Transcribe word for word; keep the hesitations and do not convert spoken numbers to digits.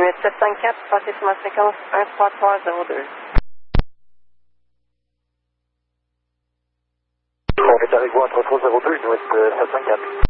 Euh, sept cinq quatre, passez sur ma fréquence un trois trois zéro deux. On est avec vous, un trois trois zéro deux, il nous reste sept cinq quatre.